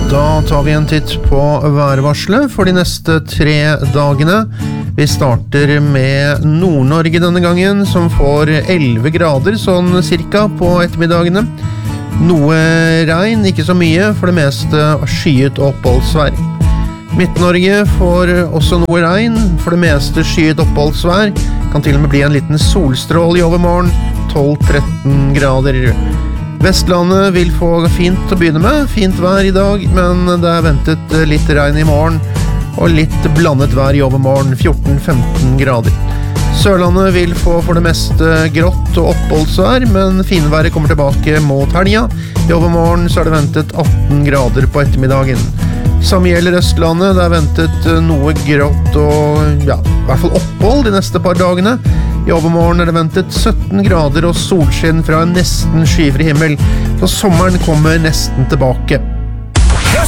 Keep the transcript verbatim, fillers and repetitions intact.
Da tar vi en titt på værvarslet for de neste tre dagene. Vi starter med Nord-Norge denne gangen, som får elleve grader sånn cirka på ettermiddagene. Noe regn, ikke så mye, for det meste skyet oppholdsvær. Midt-Norge får også noe regn, for det meste skyet oppholdsvær. Kan til og med bli en liten solstrål i overmorgen, tolv til tretten grader. Vestlandet vil få fint å begynne med, fint vær i dag, men det er ventet litt regn i morgen, og litt blandet vær i overmorgen, fjorten til femten grader. Sørlandet vil få for det meste grått og oppholdsvær, men finværet kommer tilbake mot helga. I overmorgen så er det ventet atten grader på ettermiddagen. Samme gjelder Østlandet, det er ventet noe grått og ja, i hvert fall opphold de neste par dagene. I overmorgen er det ventet sytten grader og solskinn fra en nesten skyfri himmel, så sommeren kommer nesten tilbake.